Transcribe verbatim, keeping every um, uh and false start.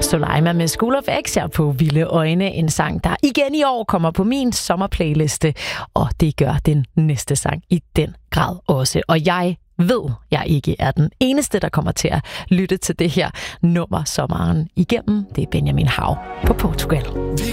Soleima med School of X her på Vilde Øjne. En sang, der igen i år kommer på min sommerplayliste. Og det gør den næste sang i den grad også. Og jeg ved, jeg ikke er den eneste, der kommer til at lytte til det her nummer sommeren igennem. Det er Benjamin Hav på Portugal.